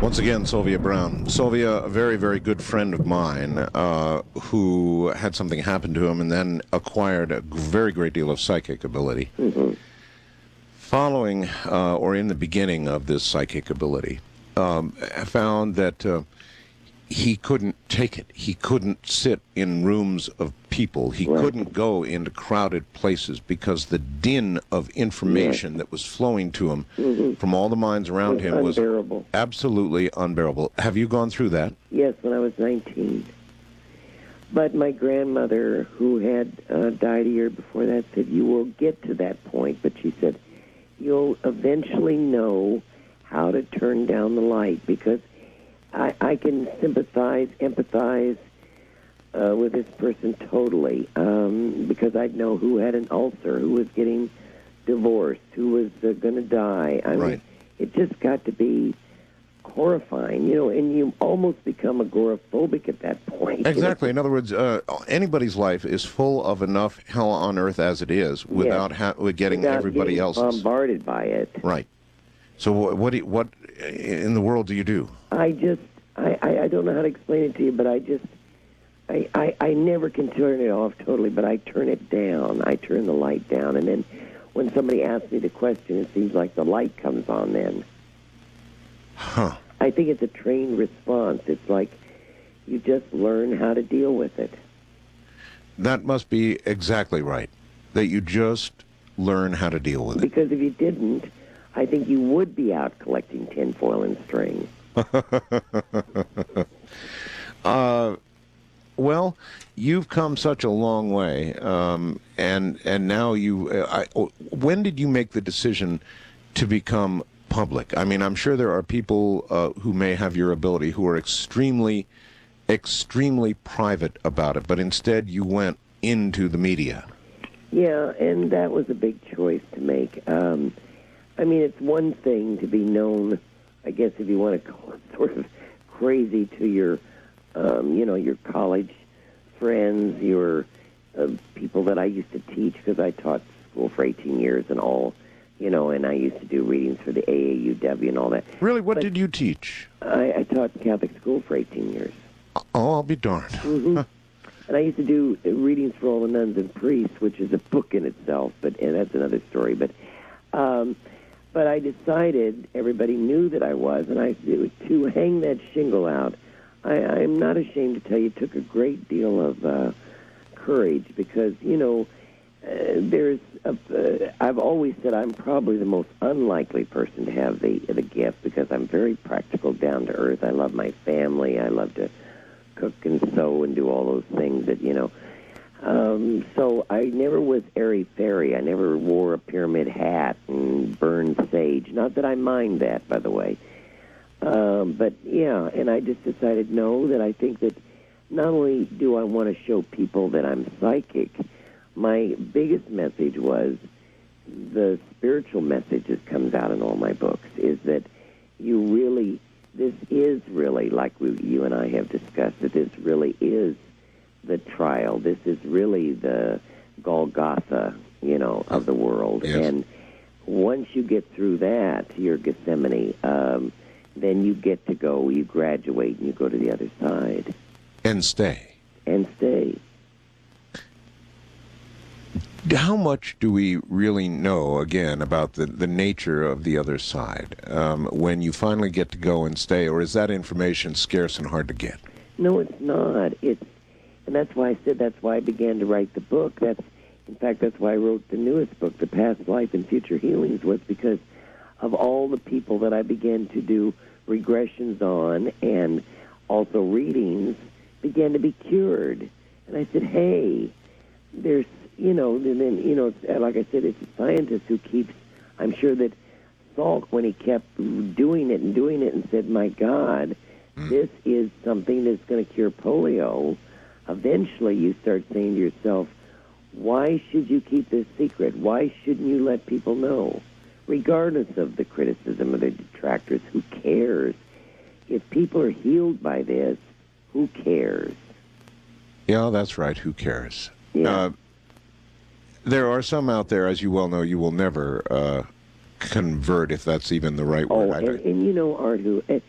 Once again, Sylvia Brown. Sylvia, a very, very good friend of mine who had something happen to him and then acquired a very great deal of psychic ability. Mm-hmm. Following, or in the beginning of this psychic ability, found that he couldn't take it. He couldn't sit in rooms of people. He couldn't go into crowded places because the din of information that was flowing to him from all the minds around him was unbearable. Absolutely unbearable. Have you gone through that? Yes, when I was 19. But my grandmother, who had died a year before that, said, you will get to that point. But she said, you'll eventually know how to turn down the light, because I can sympathize, empathize with this person totally, because I know who had an ulcer, who was getting divorced, who was going to die. I mean, it just got to be horrifying, and you almost become agoraphobic at that point. Exactly. In other words, anybody's life is full of enough hell on earth as it is without getting everybody else's bombarded by it. Right. So what in the world do you do? I don't know how to explain it to you, but I never can turn it off totally, but I turn it down. I turn the light down, and then when somebody asks me the question, it seems like the light comes on then. Huh. I think it's a trained response. It's like you just learn how to deal with it. That must be exactly right, that you just learn how to deal with it. Because if you didn't, I think you would be out collecting tinfoil and string. Well, you've come such a long way, and now when did you make the decision to become public? I mean, I'm sure there are people who may have your ability who are extremely, extremely private about it, but instead you went into the media. Yeah, and that was a big choice to make. I mean, it's one thing to be known, I guess if you want to call it sort of crazy to your, your college friends, your people that I used to teach, because I taught school for 18 years and all, and I used to do readings for the AAUW and all that. Really? What did you teach? I taught Catholic school for 18 years. Oh, I'll be darned. Mm-hmm. And I used to do readings for all the nuns and priests, which is a book in itself, and that's another story. But I decided, everybody knew that I was, and to hang that shingle out, I'm not ashamed to tell you, it took a great deal of courage, because, I've always said I'm probably the most unlikely person to have the gift, because I'm very practical, down to earth. I love my family. I love to cook and sew and do all those things that, so I never was airy-fairy. I never wore a pyramid hat and burned sage. Not that I mind that, by the way. But, yeah, and I just decided, no, that I think that not only do I want to show people that I'm psychic, my biggest message was, the spiritual message that comes out in all my books, is that this is really, like you and I have discussed, that this really is the trial. This is really the Golgotha, of the world. Yes. And once you get through that, your Gethsemane, then you get to go, you graduate, and you go to the other side. And stay. And stay. How much do we really know, again, about the nature of the other side when you finally get to go and stay, or is that information scarce and hard to get? No, it's not. And that's why I said, that's why I began to write the book. In fact, that's why I wrote the newest book, The Past Life and Future Healings, was because of all the people that I began to do regressions on, and also readings, began to be cured. And I said, hey, there's, like I said, it's a scientist who keeps, I'm sure that Salk, when he kept doing it and said, my God, this is something that's going to cure polio, eventually you start saying to yourself, why should you keep this secret? Why shouldn't you let people know? Regardless of the criticism of the detractors, who cares? If people are healed by this, who cares? Yeah, that's right. Who cares? Yeah. There are some out there, as you well know, you will never convert, if that's even the right word. And Art,